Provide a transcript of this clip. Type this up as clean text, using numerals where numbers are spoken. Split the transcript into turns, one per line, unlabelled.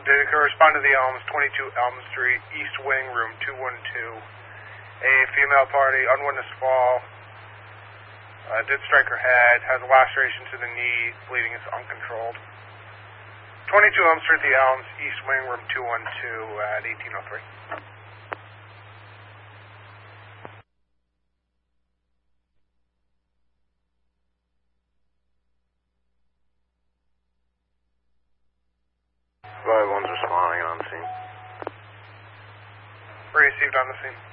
Did it correspond to the Elms, 22 Elm Street, East Wing, room 212. A female party, unwitnessed fall, did strike her head, has a laceration to the knee, bleeding is uncontrolled. 22 Elm Street, the Elms, East Wing, room 212 at 1803.
Five one's responding on scene.
Received on the scene.